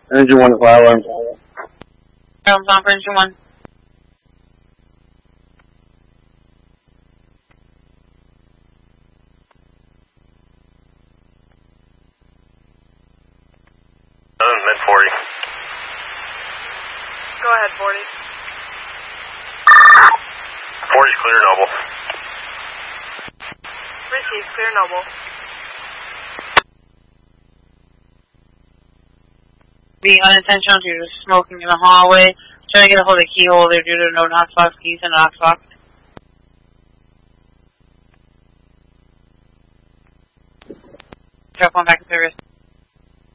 Engine 1 fire alarms. Alarms on for engine 1. Mid 40. Go ahead, 40. 40's clear, Noble. Receive, clear, Noble. Being unintentional due to smoking in the hallway. Trying to get a hold of the key holder due to no Knox box keys in the Knox box. Drop one back in service.